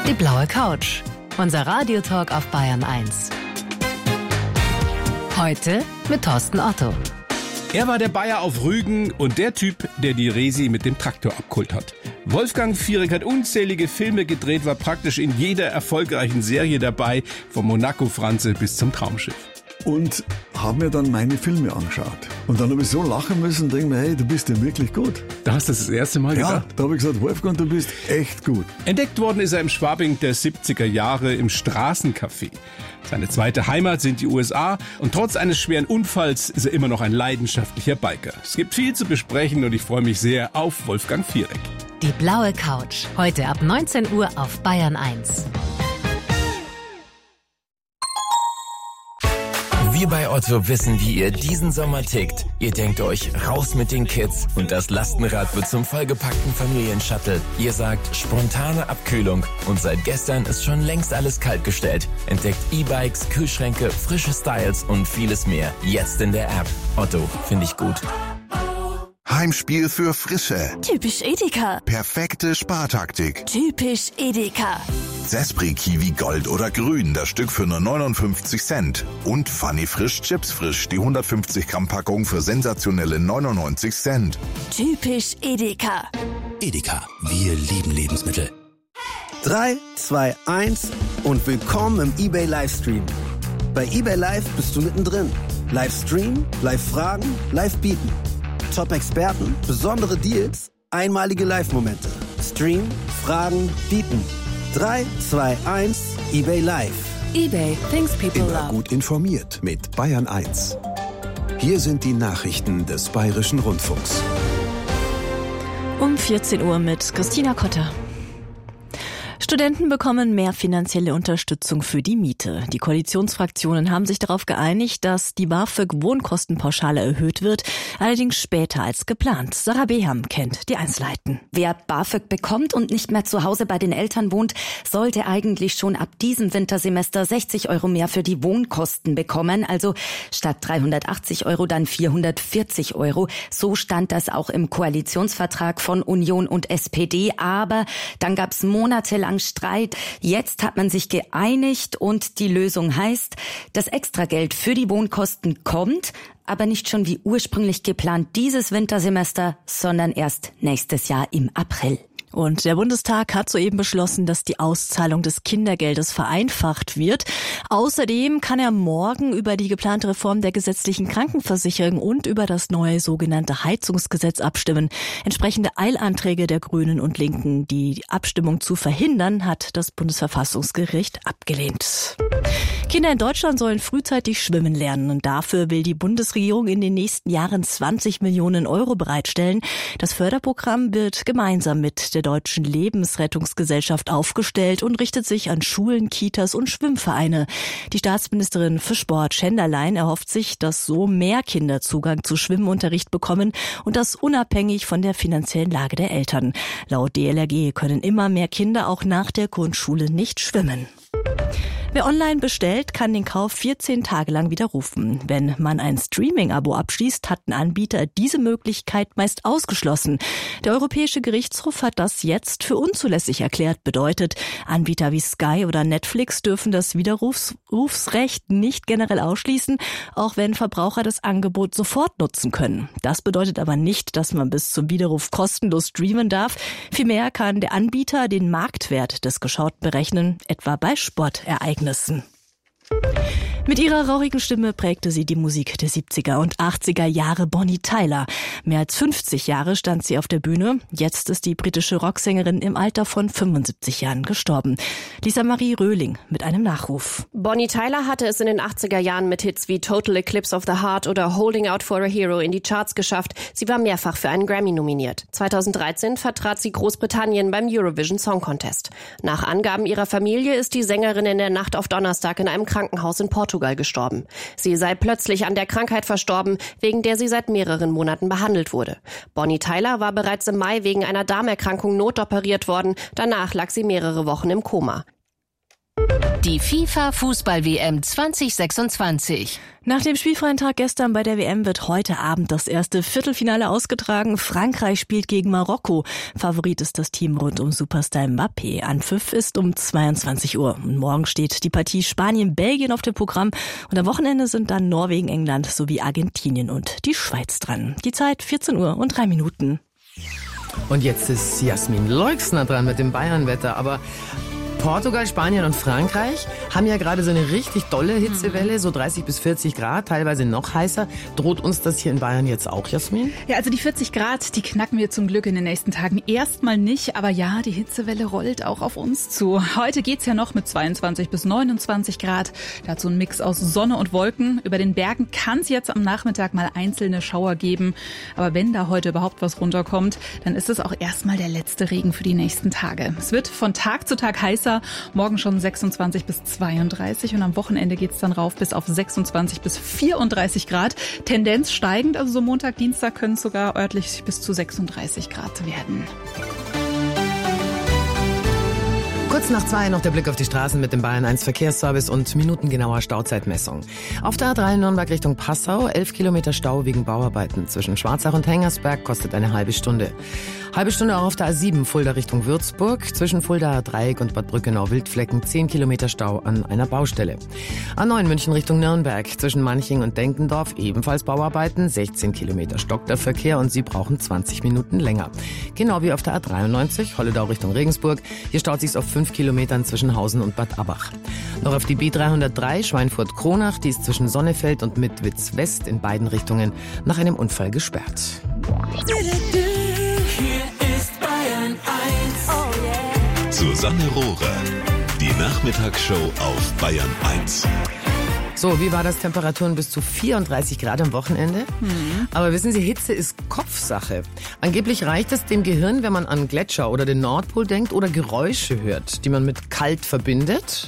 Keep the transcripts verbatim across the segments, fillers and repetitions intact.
Die blaue Couch. Unser Radiotalk auf Bayern eins. Heute mit Thorsten Otto. Er war der Bayer auf Rügen und der Typ, der die Resi mit dem Traktor abgeholt hat. Wolfgang Fierek hat unzählige Filme gedreht, war praktisch in jeder erfolgreichen Serie dabei, vom Monaco-Franze bis zum Traumschiff. Und habe mir dann meine Filme angeschaut. Und dann habe ich so lachen müssen und denke mir, hey, du bist ja wirklich gut. Da hast du das, das erste Mal ja, gedacht? Ja, da habe ich gesagt, Wolfgang, du bist echt gut. Entdeckt worden ist er im Schwabing der siebziger Jahre im Straßencafé. Seine zweite Heimat sind die U S A und trotz eines schweren Unfalls ist er immer noch ein leidenschaftlicher Biker. Es gibt viel zu besprechen und ich freue mich sehr auf Wolfgang Fierek. Die blaue Couch. Heute ab neunzehn Uhr auf Bayern eins. Wir bei Otto wissen, wie ihr diesen Sommer tickt. Ihr denkt euch, raus mit den Kids und das Lastenrad wird zum vollgepackten Familienshuttle. Ihr sagt, spontane Abkühlung und seit gestern ist schon längst alles kaltgestellt. Entdeckt E-Bikes, Kühlschränke, frische Styles und vieles mehr. Jetzt in der App. Otto, finde ich gut. Heimspiel für Frische. Typisch Edeka. Perfekte Spartaktik. Typisch Edeka. Sespri Kiwi Gold oder Grün, das Stück für nur neunundfünfzig Cent. Und Funny Frisch Chips Frisch, die hundertfünfzig Gramm Packung für sensationelle neunundneunzig Cent. Typisch Edeka. Edeka, wir lieben Lebensmittel. drei, zwei, eins und willkommen im eBay Livestream. Bei eBay Live bist du mittendrin. Livestream, Live-Fragen, Live-Bieten. Top-Experten, besondere Deals, einmalige Live-Momente. Stream, Fragen, Bieten. drei, zwei, eins, eBay Live. eBay, things people Immer love. gut informiert mit Bayern eins. Hier sind die Nachrichten des Bayerischen Rundfunks. Um vierzehn Uhr mit Christina Kotter. Studenten bekommen mehr finanzielle Unterstützung für die Miete. Die Koalitionsfraktionen haben sich darauf geeinigt, dass die BAföG-Wohnkostenpauschale erhöht wird, allerdings später als geplant. Sarah Beham kennt die Einzelheiten. Wer BAföG bekommt und nicht mehr zu Hause bei den Eltern wohnt, sollte eigentlich schon ab diesem Wintersemester sechzig Euro mehr für die Wohnkosten bekommen. Also statt dreihundertachtzig Euro dann vierhundertvierzig Euro. So stand das auch im Koalitionsvertrag von Union und S P D. Aber dann gab es monatelang Streit. Jetzt hat man sich geeinigt und die Lösung heißt, das Extrageld für die Wohnkosten kommt, aber nicht schon wie ursprünglich geplant dieses Wintersemester, sondern erst nächstes Jahr im April. Und der Bundestag hat soeben beschlossen, dass die Auszahlung des Kindergeldes vereinfacht wird. Außerdem kann er morgen über die geplante Reform der gesetzlichen Krankenversicherung und über das neue sogenannte Heizungsgesetz abstimmen. Entsprechende Eilanträge der Grünen und Linken, die Abstimmung zu verhindern, hat das Bundesverfassungsgericht abgelehnt. Kinder in Deutschland sollen frühzeitig schwimmen lernen und dafür will die Bundesregierung in den nächsten Jahren zwanzig Millionen Euro bereitstellen. Das Förderprogramm wird gemeinsam mit der Deutschen Lebensrettungsgesellschaft aufgestellt und richtet sich an Schulen, Kitas und Schwimmvereine. Die Staatsministerin für Sport, Schenderlein, erhofft sich, dass so mehr Kinder Zugang zu Schwimmunterricht bekommen und das unabhängig von der finanziellen Lage der Eltern. Laut D L R G können immer mehr Kinder auch nach der Grundschule nicht schwimmen. Wer online bestellt, kann den Kauf vierzehn Tage lang widerrufen. Wenn man ein Streaming-Abo abschließt, hatten Anbieter diese Möglichkeit meist ausgeschlossen. Der Europäische Gerichtshof hat das jetzt für unzulässig erklärt. Bedeutet, Anbieter wie Sky oder Netflix dürfen das Widerrufsrecht nicht generell ausschließen, auch wenn Verbraucher das Angebot sofort nutzen können. Das bedeutet aber nicht, dass man bis zum Widerruf kostenlos streamen darf. Vielmehr kann der Anbieter den Marktwert des Geschauten berechnen, etwa bei Sportereignissen. Mit ihrer rauchigen Stimme prägte sie die Musik der siebziger und achtziger Jahre. Bonnie Tyler. Mehr als fünfzig Jahre stand sie auf der Bühne. Jetzt ist die britische Rocksängerin im Alter von fünfundsiebzig Jahren gestorben. Lisa Marie Röhling mit einem Nachruf. Bonnie Tyler hatte es in den achtziger Jahren mit Hits wie Total Eclipse of the Heart oder Holding Out for a Hero in die Charts geschafft. Sie war mehrfach für einen Grammy nominiert. zweitausenddreizehn vertrat sie Großbritannien beim Eurovision Song Contest. Nach Angaben ihrer Familie ist die Sängerin in der Nacht auf Donnerstag in einem Krankenhaus in Portugal gestorben. Sie sei plötzlich an der Krankheit verstorben, wegen der sie seit mehreren Monaten behandelt wurde. Bonnie Tyler war bereits im Mai wegen einer Darmerkrankung notoperiert worden. Danach lag sie mehrere Wochen im Koma. Die FIFA-Fußball-W M zwanzig sechsundzwanzig. Nach dem spielfreien Tag gestern bei der W M wird heute Abend das erste Viertelfinale ausgetragen. Frankreich spielt gegen Marokko. Favorit ist das Team rund um Superstar Mbappé. Anpfiff ist um zweiundzwanzig Uhr. Und morgen steht die Partie Spanien-Belgien auf dem Programm. Und am Wochenende sind dann Norwegen, England sowie Argentinien und die Schweiz dran. Die Zeit vierzehn Uhr und drei Minuten. Und jetzt ist Jasmin Leuxner dran mit dem Bayern-Wetter. Aber Portugal, Spanien und Frankreich haben ja gerade so eine richtig dolle Hitzewelle, so dreißig bis vierzig Grad, teilweise noch heißer. Droht uns das hier in Bayern jetzt auch, Jasmin? Ja, also die vierzig Grad, die knacken wir zum Glück in den nächsten Tagen erstmal nicht. Aber ja, die Hitzewelle rollt auch auf uns zu. Heute geht's ja noch mit zweiundzwanzig bis neunundzwanzig Grad. Dazu ein Mix aus Sonne und Wolken. Über den Bergen kann es jetzt am Nachmittag mal einzelne Schauer geben. Aber wenn da heute überhaupt was runterkommt, dann ist es auch erstmal der letzte Regen für die nächsten Tage. Es wird von Tag zu Tag heißer. Morgen schon sechsundzwanzig bis zweiunddreißig und am Wochenende geht's dann rauf bis auf sechsundzwanzig bis vierunddreißig Grad. Tendenz steigend, also so Montag, Dienstag können es sogar örtlich bis zu sechsunddreißig Grad werden. Kurz nach zwei noch der Blick auf die Straßen mit dem Bayern eins Verkehrsservice und minutengenauer Stauzeitmessung. Auf der A drei Nürnberg Richtung Passau, elf Kilometer Stau wegen Bauarbeiten. Zwischen Schwarzach und Hengersberg kostet eine halbe Stunde. Halbe Stunde auch auf der A sieben Fulda Richtung Würzburg. Zwischen Fuldaer Dreieck und Bad Brückenau-Wildflecken zehn Kilometer Stau an einer Baustelle. A neun München Richtung Nürnberg. Zwischen Manching und Denkendorf ebenfalls Bauarbeiten. sechzehn Kilometer stockt der Verkehr und Sie brauchen zwanzig Minuten länger. Genau wie auf der A dreiundneunzig Holledau Richtung Regensburg. Hier staut sich's auf fünf Kilometern zwischen Hausen und Bad Abbach. Noch auf die B dreihundertdrei Schweinfurt-Kronach. Die ist zwischen Sonnefeld und Mitwitz West in beiden Richtungen nach einem Unfall gesperrt. Hier ist Bayern eins. Oh yeah. Susanne Rohrer, die Nachmittagsshow auf Bayern eins. So, wie war das? Temperaturen bis zu vierunddreißig Grad am Wochenende? Mhm. Aber wissen Sie, Hitze ist Kopfsache. Angeblich reicht es dem Gehirn, wenn man an Gletscher oder den Nordpol denkt oder Geräusche hört, die man mit kalt verbindet.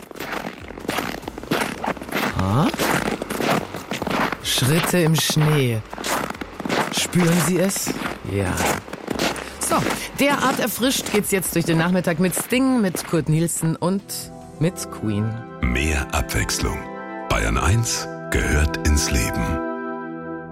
Ah. Schritte im Schnee. Spüren Sie es? Ja. So, derart erfrischt geht's jetzt durch den Nachmittag mit Sting, mit Kurt Nielsen und mit Queen. Mehr Abwechslung. Bayern eins gehört ins Leben.